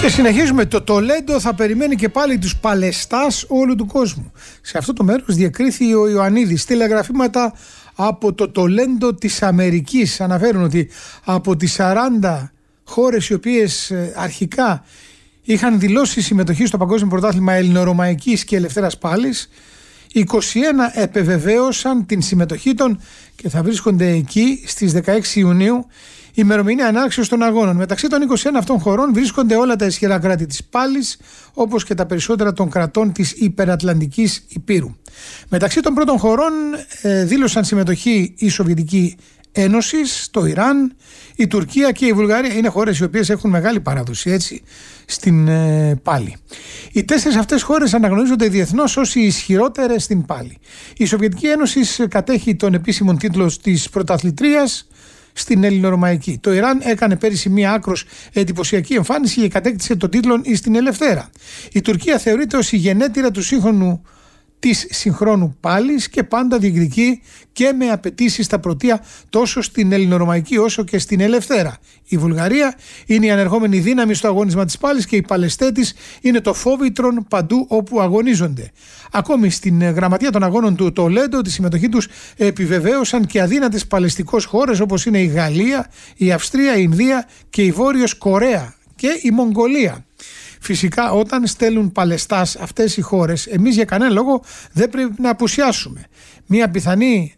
Και συνεχίζουμε. Το Τολέντο θα περιμένει και πάλι τους παλαιστάς όλου του κόσμου. Σε αυτό το μέρος διακρίθη ο Ιωαννίδης. Τηλεγραφήματα από το Τολέντο της Αμερικής αναφέρουν ότι από τις 40 χώρες οι οποίες αρχικά είχαν δηλώσει συμμετοχή στο Παγκόσμιο Πρωτάθλημα Ελληνορωμαϊκής και Ελευθέρας Πάλης, 21 επεβεβαίωσαν την συμμετοχή των και θα βρίσκονται εκεί στις 16 Ιουνίου, ημερομηνία ανάξεως των αγώνων. Μεταξύ των 21 αυτών χωρών βρίσκονται όλα τα ισχυρά κράτη της Πάλης, όπως και τα περισσότερα των κρατών της Υπερατλαντικής Υπήρου. Μεταξύ των πρώτων χωρών δήλωσαν συμμετοχή η Σοβιετική Ένωση, το Ιράν, η Τουρκία και η Βουλγαρία. Είναι χώρες οι οποίες έχουν μεγάλη παράδοση έτσι στην πάλη. Οι 4 αυτές χώρες αναγνωρίζονται διεθνώς ως οι ισχυρότερες στην πάλη. Η Σοβιετική Ένωση κατέχει τον επίσημο τίτλο της πρωταθλητρίας στην Ελληνορωμαϊκή. Το Ιράν έκανε πέρυσι μία άκρως εντυπωσιακή εμφάνιση και κατέκτησε τον τίτλο στην Ελευθέρα. Η Τουρκία θεωρείται ως η γενέτειρα του της συγχρόνου πάλης και πάντα διεκδικεί και με απαιτήσεις στα πρωτεία τόσο στην Ελληνορωμαϊκή όσο και στην Ελευθέρα. Η Βουλγαρία είναι η ανερχόμενη δύναμη στο αγώνισμα της πάλης και οι παλαιστές είναι το φόβητρον παντού όπου αγωνίζονται. Ακόμη στην γραμματεία των αγώνων του Τολέντο τη συμμετοχή τους επιβεβαίωσαν και αδύνατες παλαιστικές χώρες όπως είναι η Γαλλία, η Αυστρία, η Ινδία και η Βόρειος Κορέα και η Μογγολία. Φυσικά όταν στέλνουν παλαιστάς αυτές οι χώρες, εμείς για κανένα λόγο δεν πρέπει να απουσιάσουμε. Μία πιθανή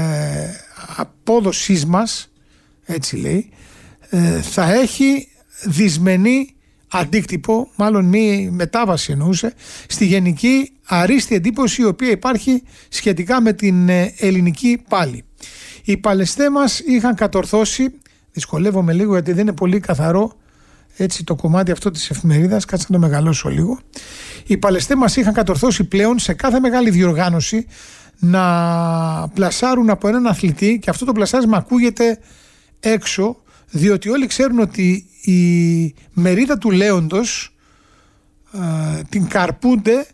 απόδοσή μας, έτσι λέει, θα έχει δυσμενή αντίκτυπο, μάλλον μη μετάβαση εννοούσε, στη γενική αρίστη εντύπωση η οποία υπάρχει σχετικά με την ελληνική πάλη. Οι παλαιστές μας είχαν κατορθώσει, δυσκολεύομαι λίγο γιατί δεν είναι πολύ καθαρό έτσι το κομμάτι αυτό της εφημερίδας, κάτσε να το μεγαλώσω λίγο. Οι παλαιστές μας είχαν κατορθώσει πλέον σε κάθε μεγάλη διοργάνωση να πλασάρουν από έναν αθλητή, και αυτό το πλασάρισμα ακούγεται έξω, διότι όλοι ξέρουν ότι η μερίδα του λέοντος την καρπούνται